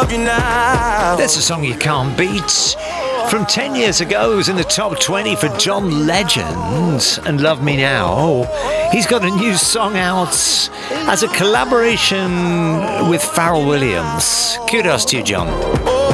love you now. There's a song you can't beat. From 10 years ago, it was in the top 20 for John Legend and Love Me Now. He's got a new song out as a collaboration with Pharrell Williams. Kudos to you, John.